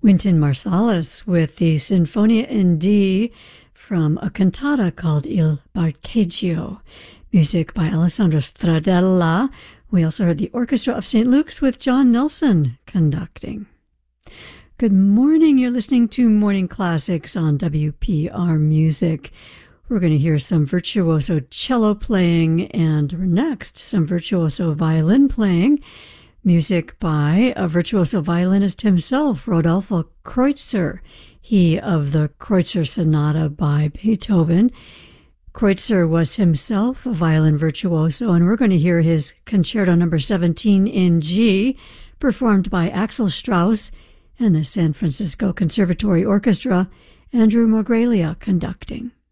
Wynton Marsalis with the Sinfonia in D from a cantata called Il Barcheggio, music by Alessandro Stradella. We also heard the Orchestra of St. Luke's with John Nelson conducting. Good morning, you're listening to Morning Classics on WPR Music. We're going to hear some virtuoso cello playing and next some virtuoso violin playing. Music by a virtuoso violinist himself, Rodolfo Kreutzer, he of the Kreutzer Sonata by Beethoven. Kreutzer was himself a violin virtuoso, and we're going to hear his Concerto No. 17 in G, performed by Axel Strauss and the San Francisco Conservatory Orchestra, Andrew Morgaglia conducting.